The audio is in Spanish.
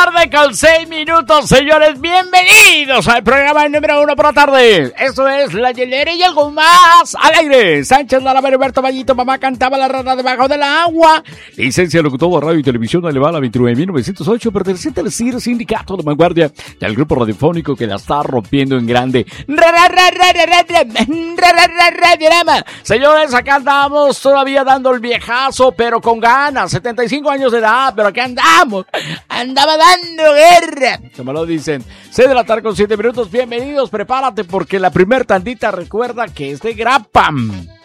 tarde con 6 minutos, señores. Bienvenidos al programa número 1 por la tarde. Esto es La Hielera y algo más al aire. Sánchez, Lara, Heriberto, Vallito, mamá cantaba la rana debajo del agua. Licencia locutor de radio y televisión elevada 29.908, perteneciente al CIR, Sindicato de Vanguardia, del grupo radiofónico que la está rompiendo en grande. Señores, acá andamos todavía dando el viejazo, pero con ganas. 75 años de edad, pero aquí andamos. Andaba dando guerra, como lo dicen. 6 de la tarde con 7 minutos. Bienvenidos, prepárate porque la primer tandita recuerda que es de grapa.